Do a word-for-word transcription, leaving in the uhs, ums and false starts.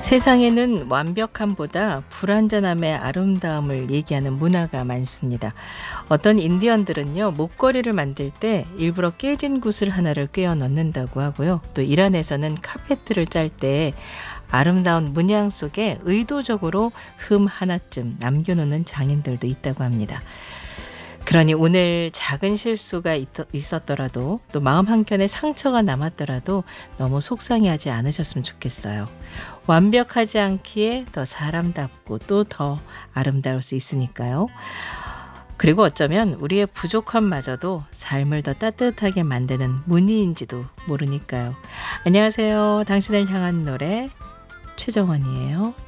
세상에는 완벽함보다 불완전함의 아름다움을 얘기하는 문화가 많습니다. 어떤 인디언들은요, 목걸이를 만들 때 일부러 깨진 구슬 하나를 꿰어 넣는다고 하고요. 또 이란에서는 카페트를 짤 때 아름다운 문양 속에 의도적으로 흠 하나쯤 남겨놓는 장인들도 있다고 합니다. 그러니 오늘 작은 실수가 있, 있었더라도 또 마음 한켠에 상처가 남았더라도 너무 속상해하지 않으셨으면 좋겠어요. 완벽하지 않기에 더 사람답고 또 더 아름다울 수 있으니까요. 그리고 어쩌면 우리의 부족함마저도 삶을 더 따뜻하게 만드는 무늬인지도 모르니까요. 안녕하세요. 당신을 향한 노래 최정원이에요.